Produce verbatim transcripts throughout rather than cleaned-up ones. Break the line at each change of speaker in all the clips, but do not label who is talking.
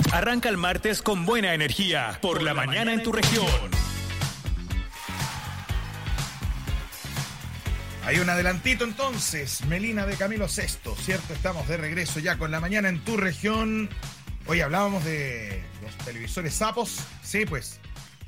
Arranca el martes con buena energía por, por la, la mañana, mañana en tu región.
Hay un adelantito entonces, Melina de Camilo Sesto, ¿cierto? Estamos de regreso ya con la mañana en tu región. Hoy hablábamos de los televisores sapos. Sí, pues.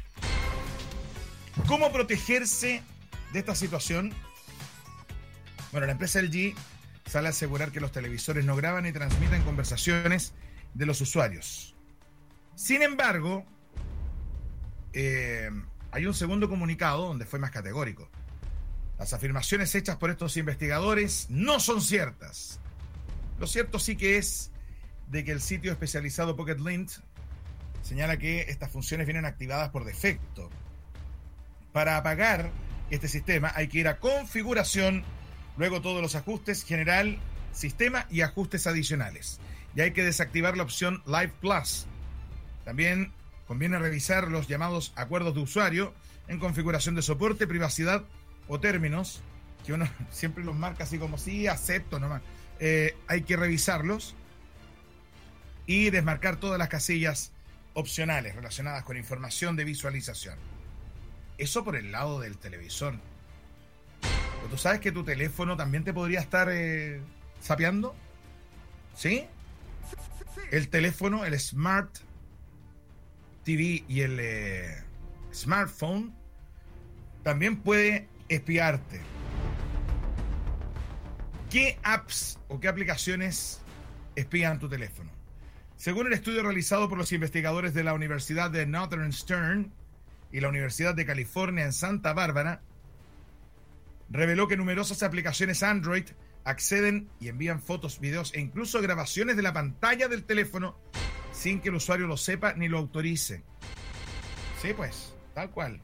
¿Cómo protegerse de esta situación? Bueno, la empresa L G sale a asegurar que los televisores no graban y transmiten conversaciones de los usuarios. Sin embargo, eh, hay un segundo comunicado donde fue más categórico. Las afirmaciones hechas por estos investigadores no son ciertas. Lo cierto sí que es de que el sitio especializado Pocket Lint señala que estas funciones vienen activadas por defecto. Para apagar este sistema hay que ir a configuración, luego todos los ajustes, general, sistema y ajustes adicionales. Y hay que desactivar la opción Live Plus. También conviene revisar los llamados acuerdos de usuario en configuración de soporte, privacidad o términos, que uno siempre los marca así como sí, acepto nomás. Eh, hay que revisarlos y desmarcar todas las casillas opcionales relacionadas con información de visualización. Eso por el lado del televisor. Pero tú sabes que tu teléfono también te podría estar eh, sapeando, ¿sí? El teléfono, el Smart T V y el eh, smartphone también puede espiarte. ¿Qué apps o qué aplicaciones espían tu teléfono? Según el estudio realizado por los investigadores de la Universidad de Northwestern y la Universidad de California en Santa Bárbara, reveló que numerosas aplicaciones Android acceden y envían fotos, videos e incluso grabaciones de la pantalla del teléfono sin que el usuario lo sepa ni lo autorice. Sí, pues, tal cual.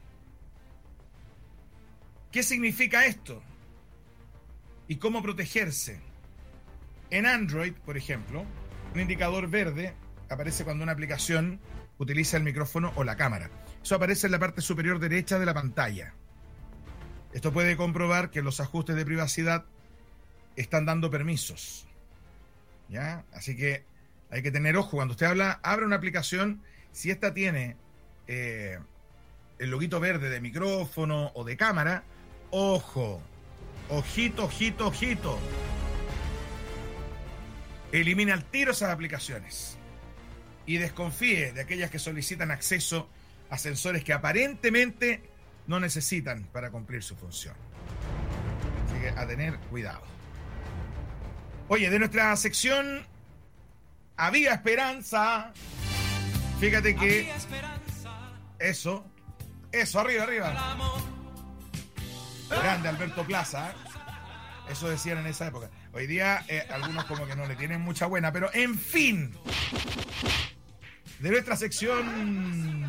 ¿Qué significa esto? ¿Y cómo protegerse? En Android, por ejemplo, un indicador verde aparece cuando una aplicación utiliza el micrófono o la cámara. Eso aparece en la parte superior derecha de la pantalla. Esto puede comprobar que los ajustes de privacidad están dando permisos, ¿ya? Así que hay que tener ojo. Cuando usted habla, abre una aplicación, si esta tiene eh, el loguito verde de micrófono o de cámara, ojo, ojito, ojito, ojito. Elimina al tiro esas aplicaciones y desconfíe de aquellas que solicitan acceso a sensores que aparentemente no necesitan para cumplir su función. Así que a tener cuidado. Oye, de nuestra sección Había Esperanza. Fíjate que eso, eso, arriba, arriba. Grande Alberto Plaza. Eso decían en esa época. Hoy día eh, algunos como que no le tienen mucha buena, pero en fin. De nuestra sección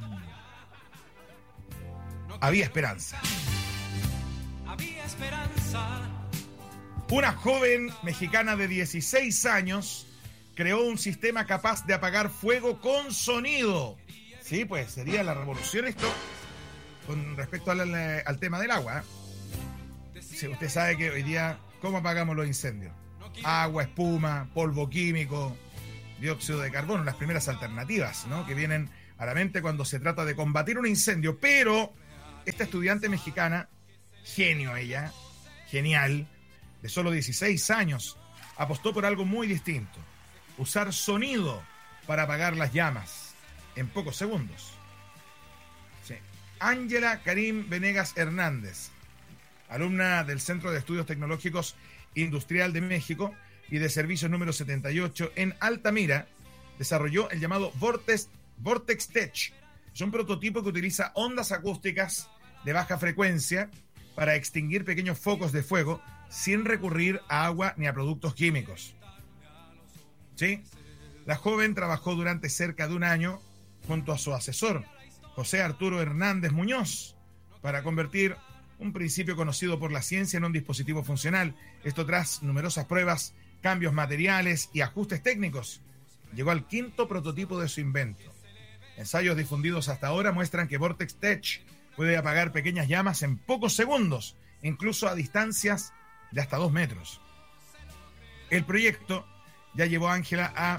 Había Esperanza. Había esperanza. Una joven mexicana de dieciséis años creó un sistema capaz de apagar fuego con sonido. Sí, pues sería la revolución esto con respecto al, al tema del agua. Si usted sabe que hoy día, ¿cómo apagamos los incendios? Agua, espuma, polvo químico, dióxido de carbono, las primeras alternativas, ¿no?, que vienen a la mente cuando se trata de combatir un incendio. Pero esta estudiante mexicana, genio ella, genial, de solo dieciséis años, apostó por algo muy distinto: usar sonido para apagar las llamas en pocos segundos. Sí. Ángela Karim Venegas Hernández, alumna del Centro de Estudios Tecnológicos Industrial de México y de Servicios número setenta y ocho en Altamira, desarrolló el llamado Vortex, Vortex Tech. Es un prototipo que utiliza ondas acústicas de baja frecuencia para extinguir pequeños focos de fuego sin recurrir a agua ni a productos químicos. ¿Sí? La joven trabajó durante cerca de un año junto a su asesor, José Arturo Hernández Muñoz, para convertir un principio conocido por la ciencia en un dispositivo funcional. Esto tras numerosas pruebas, cambios materiales y ajustes técnicos. Llegó al quinto prototipo de su invento. Ensayos difundidos hasta ahora muestran que Vortex Tech puede apagar pequeñas llamas en pocos segundos, incluso a distancias de hasta dos metros. El proyecto ya llevó a Ángela a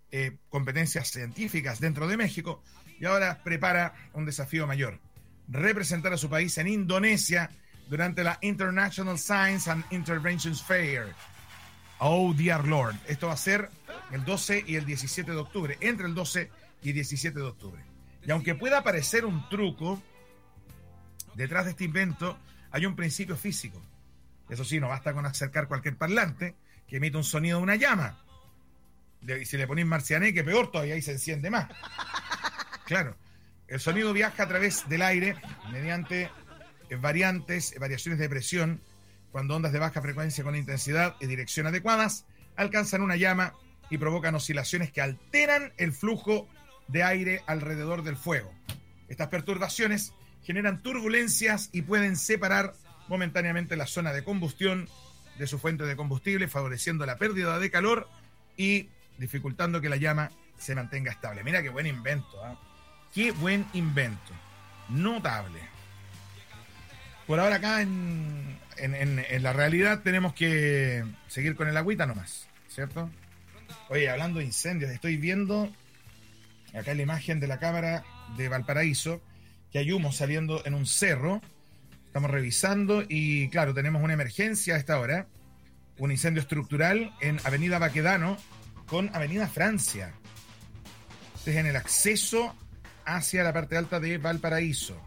eh, competencias científicas dentro de México y ahora prepara un desafío mayor: representar a su país en Indonesia durante la International Science and Interventions Fair. Oh, dear Lord. Esto va a ser el doce y el diecisiete de octubre, entre el doce y diecisiete de octubre. Y aunque pueda parecer un truco, detrás de este invento hay un principio físico. Eso sí, no basta con acercar cualquier parlante que emite un sonido de una llama. Y si le ponéis marcianeque, peor todavía, ahí se enciende más. Claro, el sonido viaja a través del aire mediante variantes, variaciones de presión, cuando ondas de baja frecuencia con intensidad y dirección adecuadas alcanzan una llama y provocan oscilaciones que alteran el flujo de aire alrededor del fuego. Estas perturbaciones generan turbulencias y pueden separar momentáneamente la zona de combustión de su fuente de combustible, favoreciendo la pérdida de calor y dificultando que la llama se mantenga estable. Mira qué buen invento, ¿eh? Qué buen invento. Notable. Por ahora acá en, en, en, en la realidad tenemos que seguir con el agüita nomás, ¿cierto? Oye, hablando de incendios, estoy viendo acá la imagen de la cámara de Valparaíso, que hay humo saliendo en un cerro. Estamos revisando y claro, tenemos una emergencia a esta hora, un incendio estructural en Avenida Baquedano con Avenida Francia. Este es en el acceso hacia la parte alta de Valparaíso.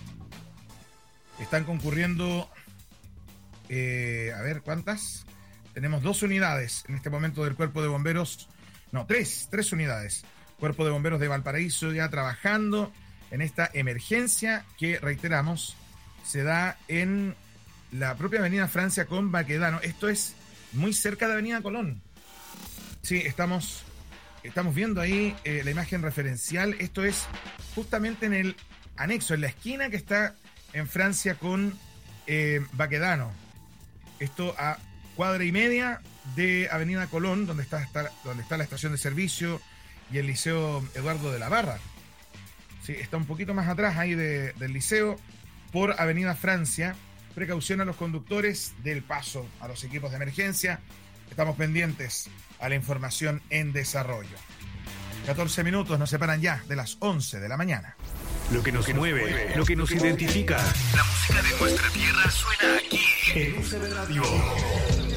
Están concurriendo, eh, a ver, ¿cuántas? Tenemos dos unidades en este momento del Cuerpo de Bomberos, no, tres, tres unidades. Cuerpo de Bomberos de Valparaíso ya trabajando en esta emergencia que, reiteramos, se da en la propia Avenida Francia con Baquedano. Esto es muy cerca de Avenida Colón. Sí, estamos, estamos viendo ahí eh, la imagen referencial. Esto es justamente en el anexo, en la esquina que está en Francia con eh, Baquedano. Esto a cuadra y media de Avenida Colón, donde está, está, donde está la estación de servicio y el Liceo Eduardo de la Barra. Sí, está un poquito más atrás ahí de, del liceo, por Avenida Francia. Precaución a los conductores del paso a los equipos de emergencia. Estamos pendientes a la información en desarrollo. catorce minutos nos separan ya de las once de la mañana.
Lo que nos, lo que mueve, nos mueve, lo que nos identifica. La música de nuestra tierra suena aquí en U C B Radio.